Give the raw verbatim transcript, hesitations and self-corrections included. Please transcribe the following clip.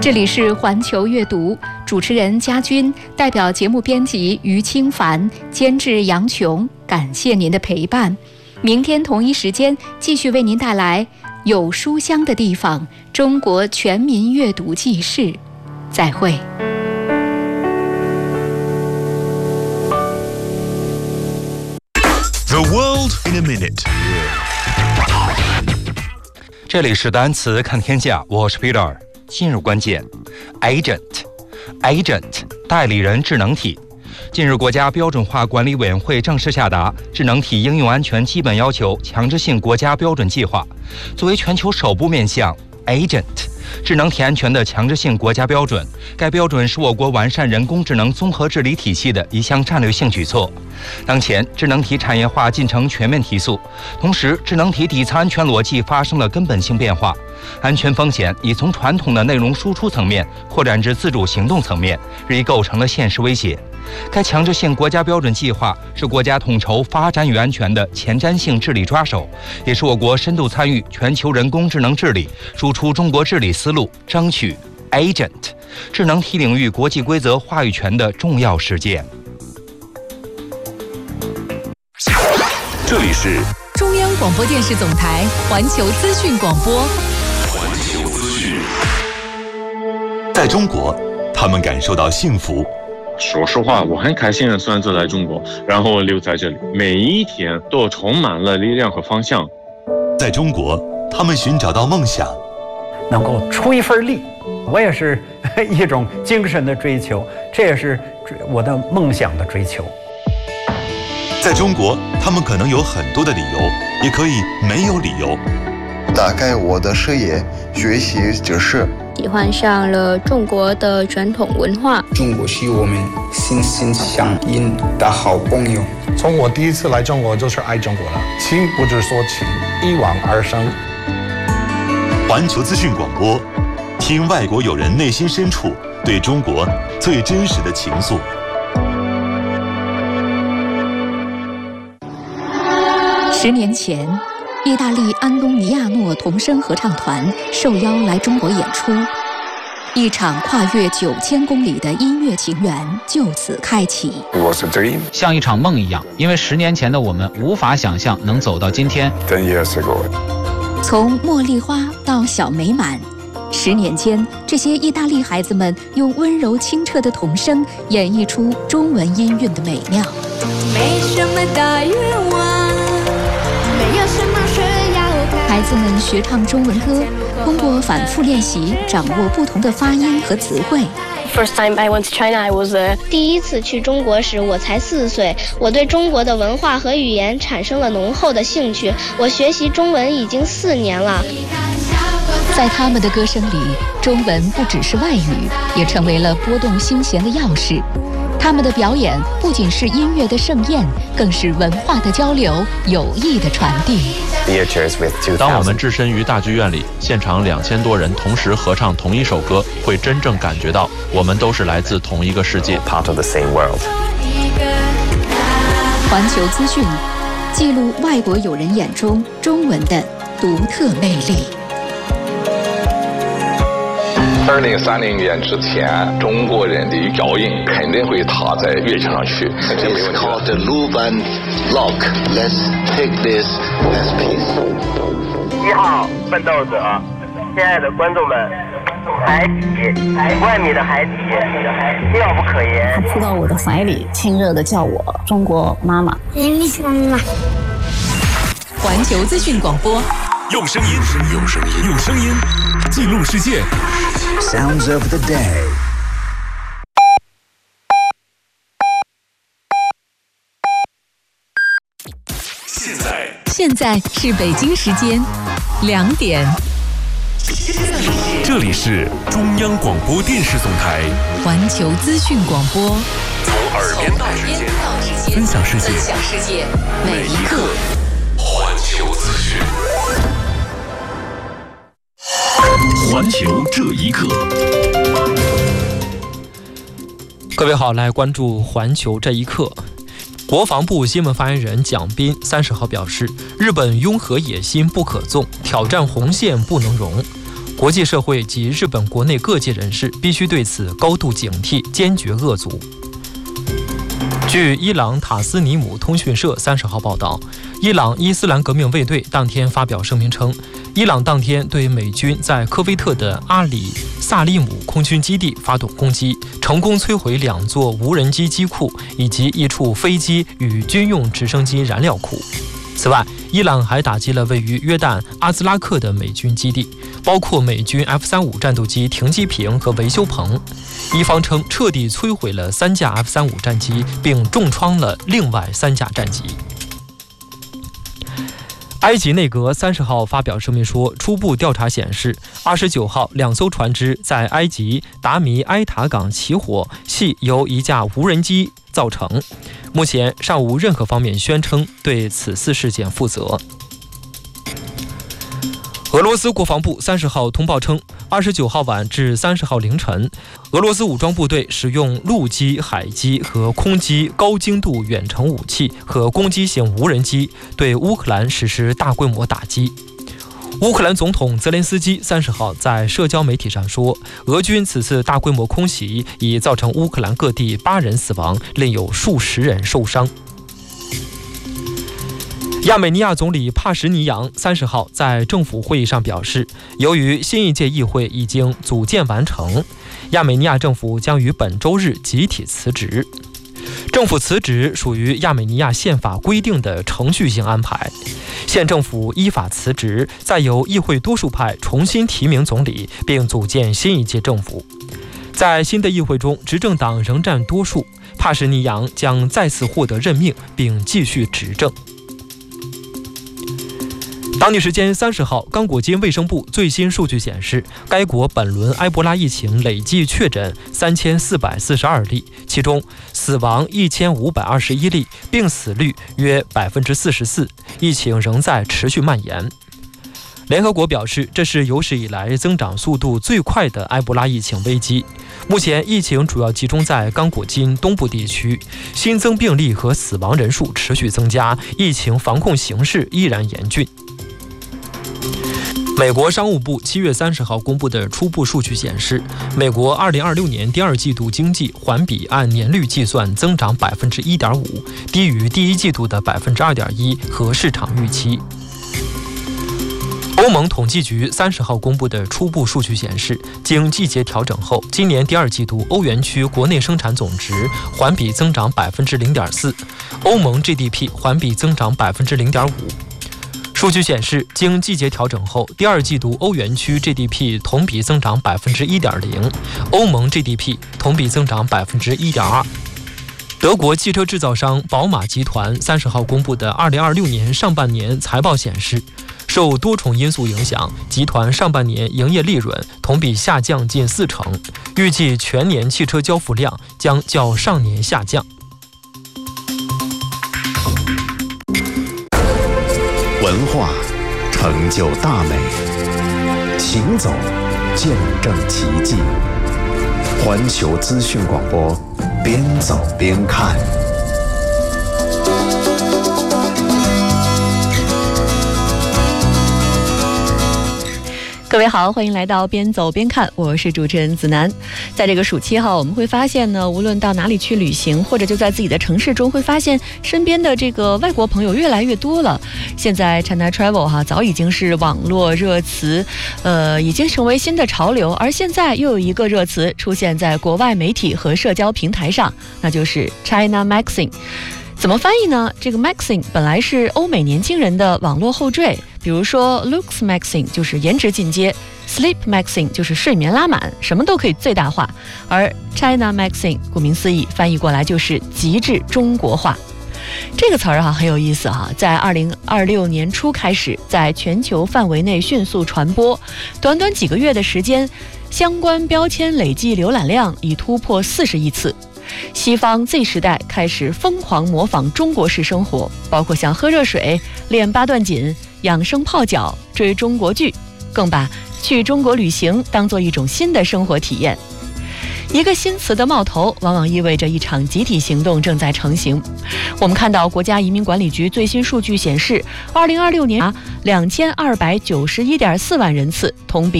这里是环球阅读，主持人嘉军，代表节目编辑于清凡，监制杨琼，感谢您的陪伴。明天同一时间继续为您带来有书香的地方——中国全民阅读纪事。再会。 The world in a minute。 这里是单词看天下，我是 Peter。进入关键 ，agent，agent， 代理人智能体。近日，国家标准化管理委员会正式下达《智能体应用安全基本要求强制性国家标准计划》，作为全球首部面向 agent 智能体安全的强制性国家标准。该标准是我国完善人工智能综合治理体系的一项战略性举措。当前，智能体产业化进程全面提速，同时，智能体底层安全逻辑发生了根本性变化，安全风险已从传统的内容输出层面扩展至自主行动层面，日益构成了现实威胁。该强制性国家标准计划是国家统筹发展与安全的前瞻性治理抓手，也是我国深度参与全球人工智能治理、输出中国治理思路、争取 agent 智能体领域国际规则话语权的重要实践。 这里是中央广播电视总台环球资讯广播。 环球资讯。在中国，他们感受到幸福。 说实话，我很开心的选择来中国，然后留在这里，每一天都充满了力量和方向。 在中国，他们寻找到梦想， 能够出一份力，我也是一种精神的追求，这也是我的梦想的追求。 在中国，他们可能有很多的理由，也可以没有理由。 打开我的视野，学习知识。 喜欢上了中国的传统文化。 中国是我们心心相印的好朋友。 从我第一次来中国就是爱中国了，情不是说情，一往而生。 环球资讯广播，听外国友人内心深处对中国最真实的情愫。 十年前，意大利安东尼亚诺童声合唱团受邀来中国演出，一场跨越九千公里的音乐情缘就此开启。 像一场梦一样，因为十年前的我们无法想象能走到今天。 从茉莉花到小美满，十年间，这些意大利孩子们用温柔清澈的童声演绎出中文音韵的美妙。 没什么大愿望，没有什么需要。 孩子们学唱中文歌，通过反复练习，掌握不同的发音和词汇。 First time I went to China, I was a... 第一次去中国时，我才四岁。我对中国的文化和语言产生了浓厚的兴趣。我学习中文已经四年了。 在他们的歌声里，中文不只是外语，也成为了拨动心弦的钥匙。他们的表演不仅是音乐的盛宴，更是文化的交流、友谊的传递。 当我们置身于大剧院里，现场两千多人同时合唱同一首歌，会真正感觉到我们都是来自同一个世界。 环球资讯，记录外国友人眼中中文的独特魅力。 二零三零年之前，中国人的脚印肯定会踏在月球上去。 It's called the Luban Lock. Let's take this as peace. 一号奋斗者，亲爱的观众们，海底，万米的海底，妙不可言。 他扑到我的怀里，亲热地叫我中国妈妈。 妈妈。 环球资讯广播， 用声音，用声音，用声音记录世界。 Sounds of the day。 现在， 现在是北京时间两点。 这里是中央广播电视总台环球资讯广播， 从耳边到指尖，分享世界， 分享世界每一刻。 环球资讯，环球这一刻。 各位好，来关注环球这一刻。国防部新闻发言人蒋斌三十号表示，日本拥核野心不可纵，挑战红线不能容。 国际社会及日本国内各界人士必须对此高度警惕，坚决遏阻。据伊朗塔斯尼姆通讯社三十号报道，伊朗伊斯兰革命卫队当天发表声明称，伊朗当天对美军在科威特的阿里萨利姆空军基地发动攻击，成功摧毁两座无人机机库以及一处飞机与军用直升机燃料库。此外，伊朗还打击了位于约旦阿兹拉克的美军基地，包括美军 F 三十五 战斗机停机坪和维修棚。伊方称彻底摧毁了三架 F 三十五 战机，并重创了另外三架战机。埃及内阁三十号发表声明说，初步调查显示，二十九号两艘船只在埃及达米埃塔港起火，系由一架无人机造成。目前尚无任何方面宣称对此次事件负责。俄罗斯国防部三十号通报称，二十九号晚至三十号凌晨，俄罗斯武装部队使用陆基、海基和空基高精度远程武器和攻击型无人机对乌克兰实施大规模打击。乌克兰总统泽连斯基三十号在社交媒体上说，俄军此次大规模空袭已造成乌克兰各地八人死亡，另有数十人受伤。亚美尼亚总理帕什尼扬三十号在政府会议上表示，由于新一届议会已经组建完成，亚美尼亚政府将于本周日集体辞职。政府辞职属于亚美尼亚宪法规定的程序性安排，县政府依法辞职，再由议会多数派重新提名总理，并组建新一届政府。在新的议会中，执政党仍占多数，帕什尼扬将再次获得任命，并继续执政。当地时间三十号，刚果金卫生部最新数据显示，该国本轮埃博拉疫情累计确诊三千四百四十二例，其中死亡一千五百二十一例，病死率约百分之四十四，疫情仍在持续蔓延。联合国表示，这是有史以来增长速度最快的埃博拉疫情危机。目前疫情主要集中在刚果金东部地区，新增病例和死亡人数持续增加，疫情防控形势依然严峻。美国商务部七月三十号公布的初步数据显示，美国二零二六年第二季度经济环比按年率计算增长百分之一点五，低于第一季度的百分之二点一和市场预期。欧盟统计局三十号公布的初步数据显示，经季节调整后，今年第二季度欧元区国内生产总值环比增长百分之零点四，欧盟 G D P 环比增长百分之零点五。数据显示，经季节调整后，第二季度欧元区 G D P 同比增长百分之一点零，欧盟 G D P 同比增长百分之一点二。德国汽车制造商宝马集团三十号公布的二零二六年上半年财报显示，受多重因素影响，集团上半年营业利润同比下降近四成，预计全年汽车交付量将较上年下降。 文化成就大美，行走见证奇迹。环球资讯广播，边走边看。 各位好，欢迎来到边走边看，我是主持人子楠。在这个暑期哈，我们会发现呢，无论到哪里去旅行，或者就在自己的城市中，会发现身边的这个外国朋友越来越多了。现在 China Travel 哈，早已经是网络热词，呃，已经成为新的潮流。而现在又有一个热词出现在国外媒体和社交平台上，那就是 China Maxing。怎么翻译呢？这个 Maxing 本来是欧美年轻人的网络后缀，比如说 Looks Maxing 就是颜值进阶， Sleep Maxing 就是睡眠拉满，什么都可以最大化。而 China Maxing 顾名思义，翻译过来就是极致中国化。这个词儿哈很有意思哈，在二零二六年初开始，在全球范围内迅速传播，短短几个月的时间，相关标签累计浏览量已突破四十亿次。西方 Z 时代开始疯狂模仿中国式生活，包括像喝热水、练八段锦、养生泡脚、追中国剧，更把去中国旅行当作一种新的生活体验。一个新词的冒头，往往意味着一场集体行动正在成型。我们看到国家移民管理局最新数据显示，二零二六年两千二百九十一点四万人次，同比